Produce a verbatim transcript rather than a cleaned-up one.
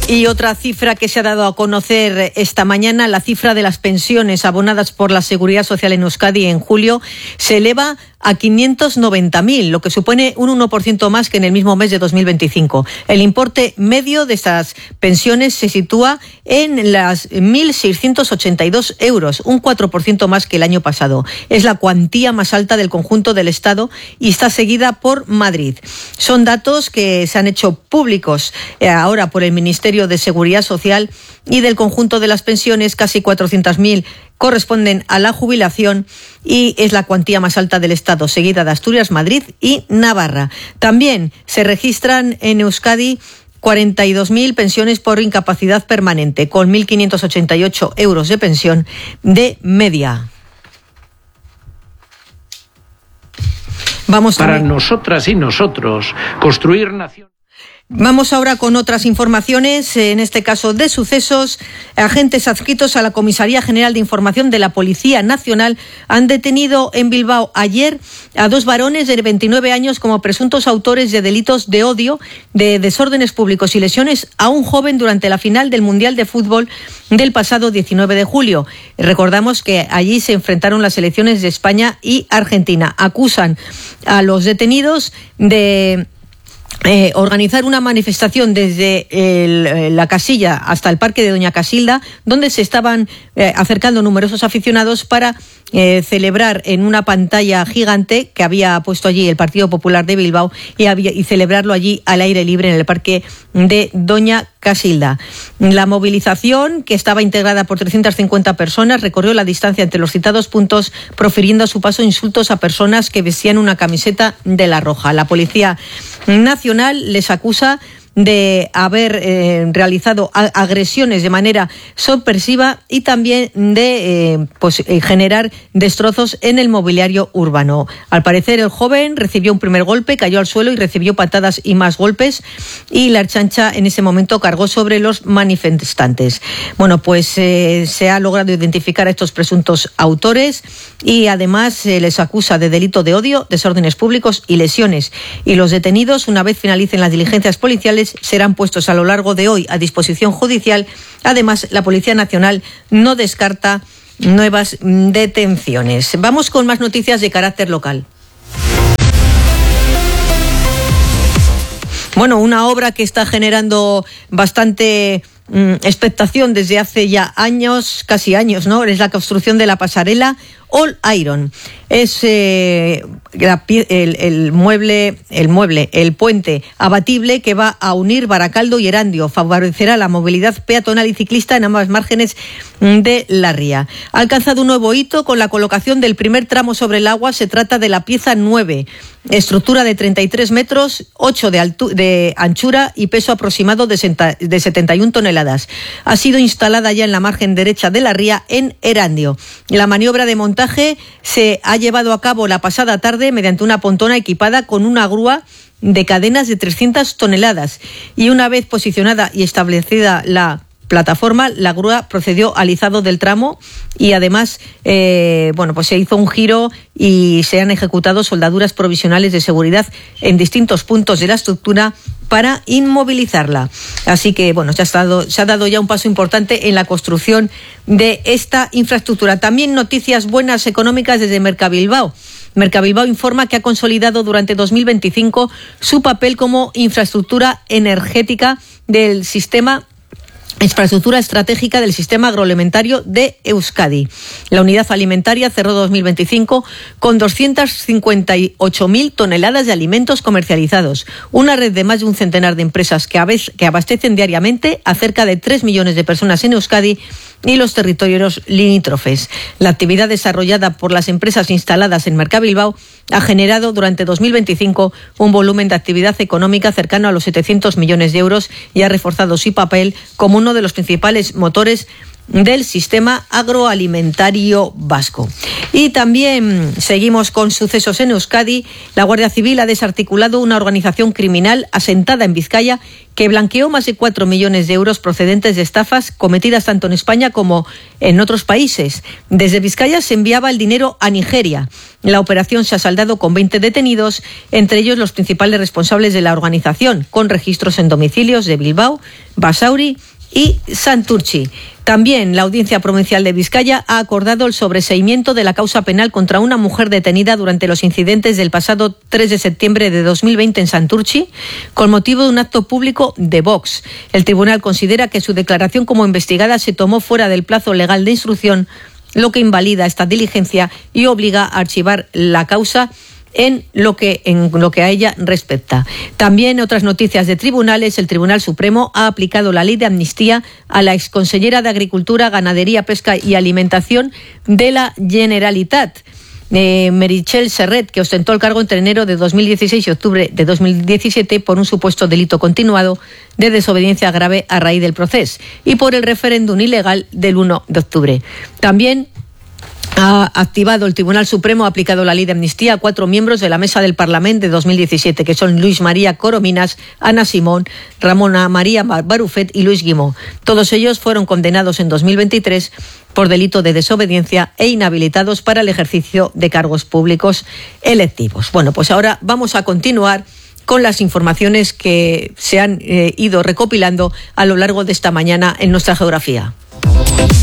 Y otra cifra que se ha dado a conocer esta mañana, la cifra de las pensiones abonadas por la Seguridad Social en Euskadi en julio se eleva a quinientos noventa mil, lo que supone un uno por ciento más que en el mismo mes de dos mil veinticinco. El importe medio de estas pensiones se sitúa en las mil seiscientos ochenta y dos euros, un cuatro por ciento más que el año pasado. Es la cuantía más alta del conjunto del Estado y está seguida por Madrid. Son datos que se han hecho públicos ahora por el Ministerio de Seguridad Social, y del conjunto de las pensiones, casi cuatrocientos mil corresponden a la jubilación y es la cuantía más alta del Estado, seguida de Asturias, Madrid y Navarra. También se registran en Euskadi cuarenta y dos mil pensiones por incapacidad permanente, con mil quinientos ochenta y ocho euros de pensión de media. Vamos Para nosotras y nosotros, construir nación. Vamos ahora con otras informaciones, en este caso de sucesos. Agentes adscritos a la Comisaría General de Información de la Policía Nacional han detenido en Bilbao ayer a dos varones de veintinueve años como presuntos autores de delitos de odio, de desórdenes públicos y lesiones a un joven durante la final del Mundial de Fútbol del pasado diecinueve de julio. Recordamos que allí se enfrentaron las selecciones de España y Argentina. Acusan a los detenidos de Eh, organizar una manifestación desde el, la Casilla hasta el Parque de Doña Casilda, donde se estaban eh, acercando numerosos aficionados para eh, celebrar en una pantalla gigante que había puesto allí el Partido Popular de Bilbao y, había, y celebrarlo allí al aire libre en el Parque de Doña Casilda. La movilización, que estaba integrada por trescientas cincuenta personas, recorrió la distancia entre los citados puntos, profiriendo a su paso insultos a personas que vestían una camiseta de la Roja. La Policía Nacional les acusa de haber eh, realizado agresiones de manera sorpresiva y también de eh, pues, eh, generar destrozos en el mobiliario urbano. Al parecer, el joven recibió un primer golpe, cayó al suelo y recibió patadas y más golpes, y la Ertzaintza en ese momento cargó sobre los manifestantes. Bueno, pues eh, se ha logrado identificar a estos presuntos autores y además se eh, les acusa de delito de odio, desórdenes públicos y lesiones. Y los detenidos, una vez finalicen las diligencias policiales, serán puestos a lo largo de hoy a disposición judicial. Además, la Policía Nacional no descarta nuevas detenciones. Vamos con más noticias de carácter local. Bueno, una obra que está generando bastante mm, expectación desde hace ya años, casi años, ¿no? Es la construcción de la pasarela All Iron. Es eh, la, el, el mueble, el mueble, el puente abatible que va a unir Baracaldo y Erandio. Favorecerá la movilidad peatonal y ciclista en ambas márgenes de la ría. Ha alcanzado un nuevo hito con la colocación del primer tramo sobre el agua. Se trata de la pieza nueve, estructura de treinta y tres metros, ocho de, altu- de anchura y peso aproximado de, senta- de setenta y una toneladas. Ha sido instalada ya en la margen derecha de la ría en Erandio. La maniobra de montaje se ha llevado a cabo la pasada tarde mediante una pontona equipada con una grúa de cadenas de trescientas toneladas, y una vez posicionada y establecida la plataforma, la grúa procedió al izado del tramo y además eh, bueno, pues se hizo un giro y se han ejecutado soldaduras provisionales de seguridad en distintos puntos de la estructura para inmovilizarla. Así que bueno, se ha, estado, se ha dado ya un paso importante en la construcción de esta infraestructura. También noticias buenas económicas desde Mercabilbao. Mercabilbao informa que ha consolidado durante dos mil veinticinco su papel como infraestructura energética del sistema Infraestructura estratégica del sistema agroalimentario de Euskadi. La unidad alimentaria cerró dos mil veinticinco con doscientas cincuenta y ocho mil toneladas de alimentos comercializados, una red de más de un centenar de empresas que abastecen diariamente a cerca de tres millones de personas en Euskadi y los territorios limítrofes. La actividad desarrollada por las empresas instaladas en Mercabilbao ha generado durante dos mil veinticinco un volumen de actividad económica cercano a los setecientos millones de euros y ha reforzado su papel como uno de los principales motores del sistema agroalimentario vasco. Y también seguimos con sucesos en Euskadi. La Guardia Civil ha desarticulado una organización criminal asentada en Vizcaya que blanqueó más de cuatro millones de euros procedentes de estafas cometidas tanto en España como en otros países. Desde Vizcaya se enviaba el dinero a Nigeria. La operación se ha saldado con veinte detenidos, entre ellos los principales responsables de la organización, con registros en domicilios de Bilbao, Basauri y Santurtzi. También la Audiencia Provincial de Vizcaya ha acordado el sobreseimiento de la causa penal contra una mujer detenida durante los incidentes del pasado tres de septiembre de dos mil veinte en Santurtzi, con motivo de un acto público de Vox. El tribunal considera que su declaración como investigada se tomó fuera del plazo legal de instrucción, lo que invalida esta diligencia y obliga a archivar la causa en lo que en lo que a ella respecta. También otras noticias de tribunales. El Tribunal Supremo ha aplicado la ley de amnistía a la exconsellera de Agricultura, Ganadería, Pesca y Alimentación de la Generalitat, eh, Meritxell Serret, que ostentó el cargo entre enero de dos mil dieciséis y octubre de dos mil diecisiete por un supuesto delito continuado de desobediencia grave a raíz del proceso y por el referéndum ilegal del uno de octubre. También ha activado el Tribunal Supremo, ha aplicado la ley de amnistía a cuatro miembros de la Mesa del Parlamento de dos mil diecisiete, que son Luis María Corominas, Ana Simón, Ramona María Barufet y Luis Guimó. Todos ellos fueron condenados en dos mil veintitrés por delito de desobediencia e inhabilitados para el ejercicio de cargos públicos electivos. Bueno, pues ahora vamos a continuar con las informaciones que se han eh, ido recopilando a lo largo de esta mañana en nuestra geografía.